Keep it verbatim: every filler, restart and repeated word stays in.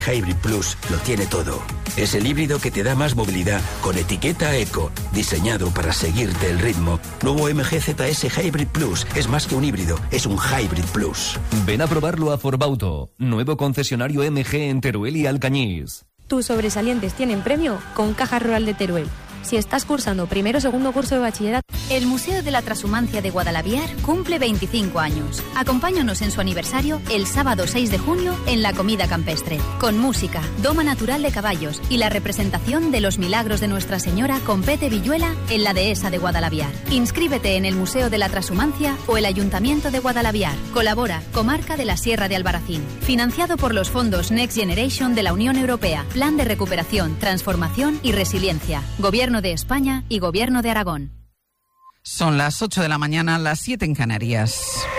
Hybrid Plus lo tiene todo. Es el híbrido que te da más movilidad con etiqueta eco, diseñado para seguirte el ritmo. Nuevo M G Z S Hybrid Plus es más que un híbrido, es un Hybrid Plus. Ven a probarlo a Forbauto, nuevo concesionario M G en Teruel y Alcañiz. Tus sobresalientes tienen premio con Caja Rural de Teruel. Si estás cursando primero o segundo curso de bachillerato. El Museo de la Transhumancia de Guadalaviar cumple veinticinco años. Acompáñanos en su aniversario el sábado seis de junio en la comida campestre, con música, doma natural de caballos y la representación de los milagros de Nuestra Señora con Pete Villuela en la dehesa de Guadalaviar. Inscríbete en el Museo de la Transhumancia o el Ayuntamiento de Guadalaviar. Colabora Comarca de la Sierra de Albarracín. Financiado por los fondos Next Generation de la Unión Europea. Plan de Recuperación, Transformación y Resiliencia. Gobierno de España y Gobierno de Aragón. Son las ocho de la mañana, las siete en Canarias.